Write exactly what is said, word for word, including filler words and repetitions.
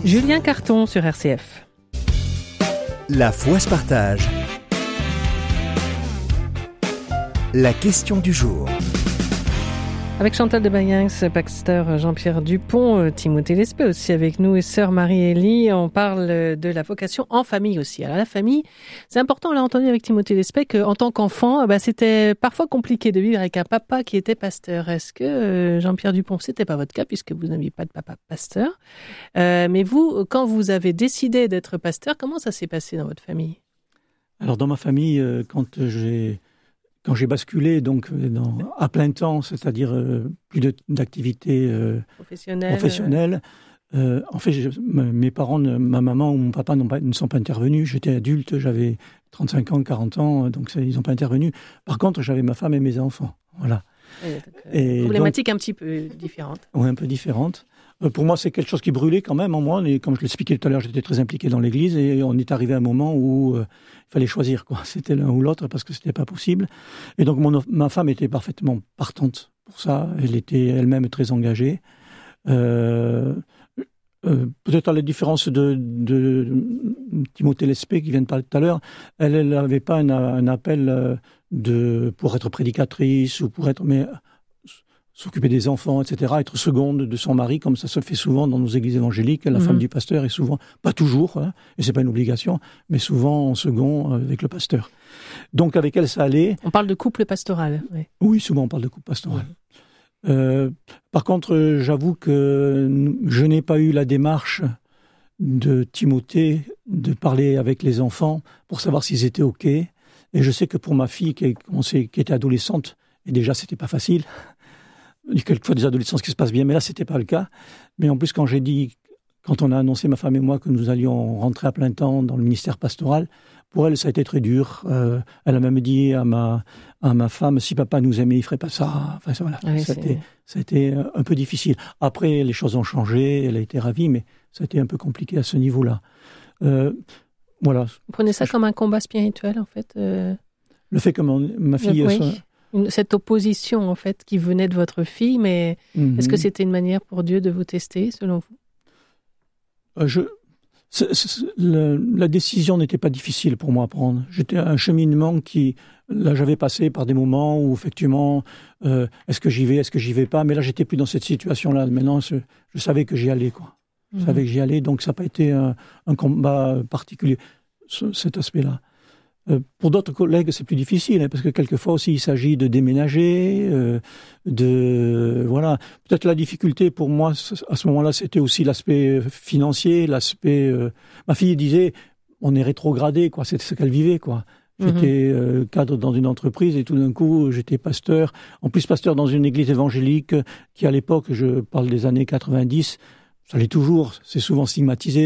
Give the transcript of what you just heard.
Julien Carton sur R C F. La foi se partage. La question du jour. Avec Chantal de Bayens, pasteur Jean-Pierre Dupont, Timothée Lespée aussi avec nous et sœur Marie-Élie, on parle de la vocation en famille aussi. Alors la famille, c'est important, on l'a entendu avec Timothée Lespée, qu'en tant qu'enfant, bah, c'était parfois compliqué de vivre avec un papa qui était pasteur. Est-ce que euh, Jean-Pierre Dupont, c'était pas votre cas puisque vous n'aviez pas de papa pasteur, euh, mais vous, quand vous avez décidé d'être pasteur, comment ça s'est passé dans votre famille ? Alors dans ma famille, euh, quand j'ai... Quand j'ai basculé donc dans, à plein temps, c'est-à-dire euh, plus de, d'activité euh, professionnelle, professionnelle euh, en fait, je, mes parents, ma maman ou mon papa n'ont pas, ne sont pas intervenus. J'étais adulte, j'avais trente-cinq ans, quarante ans, donc ça, ils n'ont pas intervenu. Par contre, j'avais ma femme et mes enfants. Voilà. Et donc, euh, et problématique donc, un petit peu différente. Oui, un peu différente. Euh, pour moi, c'est quelque chose qui brûlait quand même en moi. Et comme je l'expliquais tout à l'heure, j'étais très impliqué dans l'église et on est arrivé à un moment où euh, il fallait choisir, quoi. C'était l'un ou l'autre parce que c'était pas possible. Et donc, mon, ma femme était parfaitement partante pour ça. Elle était elle-même très engagée. Euh, euh, peut-être à la différence de, de, de Timothée Lespée qui vient de parler tout à l'heure, elle n'avait pas un, un appel de, pour être prédicatrice ou pour être... Mais, s'occuper des enfants, et cetera, être seconde de son mari, comme ça se fait souvent dans nos églises évangéliques. La mmh. femme du pasteur est souvent, pas toujours, hein, et c'est pas une obligation, mais souvent en second avec le pasteur. Donc avec elle, ça allait. On parle de couple pastoral. Oui, oui souvent on parle de couple pastoral. Mmh. Euh, par contre, j'avoue que je n'ai pas eu la démarche de Timothée de parler avec les enfants pour savoir s'ils étaient OK. Et je sais que pour ma fille qui, qui était adolescente, et déjà c'était pas facile, il y a quelquefois des adolescents qui se passent bien, mais là, c'était pas le cas. Mais en plus, quand j'ai dit, quand on a annoncé, ma femme et moi, que nous allions rentrer à plein temps dans le ministère pastoral, pour elle, ça a été très dur. Euh, elle a même dit à ma, à ma femme, si papa nous aimait, il ferait pas ça. Enfin, voilà. Oui, ça, a été, ça a été un peu difficile. Après, les choses ont changé, elle a été ravie, mais ça a été un peu compliqué à ce niveau-là. Euh, voilà. Vous prenez ça Je... comme un combat spirituel, en fait euh... Le fait que mon, ma fille... Oui. Soit... Cette opposition, en fait, qui venait de votre fille, mais mm-hmm. est-ce que c'était une manière pour Dieu de vous tester, selon vous ? euh, je, c'est, c'est, le, La décision n'était pas difficile pour moi à prendre. J'étais un cheminement qui... Là, j'avais passé par des moments où, effectivement, euh, est-ce que j'y vais, est-ce que j'y vais pas ? Mais là, j'étais plus dans cette situation-là. Maintenant, je, je savais que j'y allais, quoi. Je mm-hmm. savais que j'y allais, donc ça n'a pas été un, un combat particulier, ce, cet aspect-là. Euh, pour d'autres collègues, c'est plus difficile, hein, parce que quelquefois aussi, il s'agit de déménager, euh, de voilà. Peut-être la difficulté pour moi à ce moment-là, c'était aussi l'aspect financier, l'aspect. Euh, ma fille disait, on est rétrogradé, quoi. C'était ce qu'elle vivait, quoi. J'étais euh, cadre dans une entreprise et tout d'un coup, j'étais pasteur. En plus, pasteur dans une église évangélique qui, à l'époque, je parle des années quatre-vingt-dix, ça l'est toujours. C'est souvent stigmatisé.